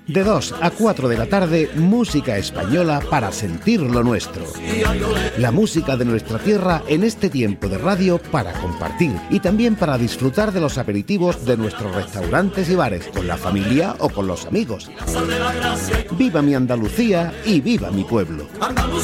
De 2 a 4 de la tarde, música española para sentir lo nuestro. La música de nuestra tierra en este tiempo de radio para compartir y también para disfrutar de los aperitivos de nuestros restaurantes y bares, con la familia o con los amigos. ¡Viva mi Andalucía y viva mi pueblo!